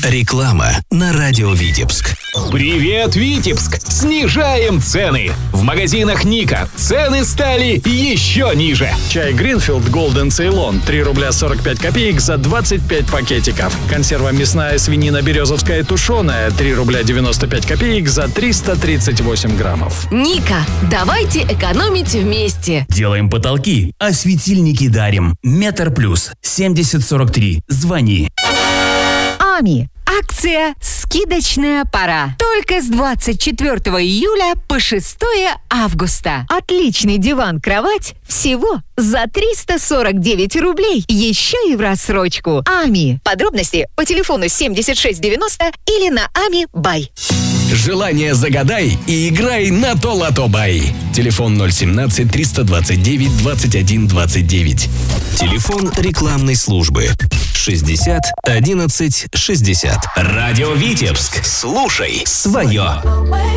Реклама на радио Витебск. Привет, Витебск! Снижаем цены! В магазинах Ника цены стали еще ниже. Чай Greenfield Golden Ceylon 3 рубля 45 копеек за 25 пакетиков. Консерва мясная свинина березовская тушеная 3 рубля 95 копеек за 338 граммов. Ника, давайте экономить вместе. Делаем потолки, а светильники дарим. Метр плюс 7043. Звони. АМИ. Акция «Скидочная пора». Только с 24 июля по 6 августа. Отличный диван-кровать всего за 349 рублей. Еще и в рассрочку. АМИ. Подробности по телефону 7690 или на АМИ Бай. Желание загадай и играй на То-Лото-Бай. Телефон 017 329 21 29. Телефон рекламной службы 60 11 60. Радио Витебск. Слушай свое.